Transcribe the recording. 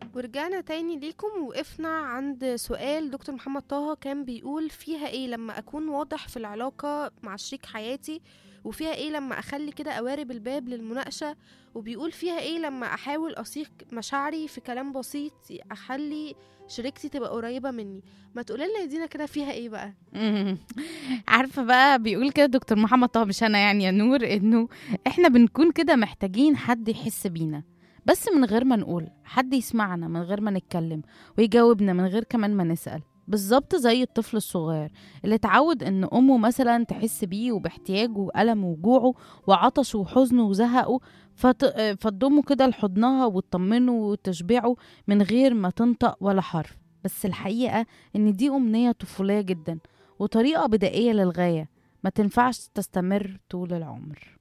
ورجعنا تاني ليكم، وقفنا عند سؤال دكتور محمد طه كان بيقول فيها ايه لما اكون واضح في العلاقة مع شريك حياتي، وفيها ايه لما اخلي كده قوارب الباب للمناقشة، وبيقول فيها ايه لما احاول اثيق مشاعري في كلام بسيط اخلي شريكتي تبقى قريبة مني. ما تقولنا يا دينا كده فيها ايه بقى؟ مم. عارفة بقى بيقول كده دكتور محمد طه، مش أنا يعني يا نور، إنه إحنا بنكون كده محتاجين حد يحس بينا، بس من غير ما نقول، حد يسمعنا من غير ما نتكلم، ويجاوبنا من غير كمان ما نسأل. بالظبط زي الطفل الصغير اللي اتعود ان امه مثلا تحس بيه وباحتياجه وألمه وجوعه وعطشه وحزنه وزهقه، فتضمه كده لحضنها وتطمنه وتشبعه من غير ما تنطق ولا حرف. بس الحقيقة ان دي أمنية طفولية جدا، وطريقة بدائية للغاية، ما تنفعش تستمر طول العمر.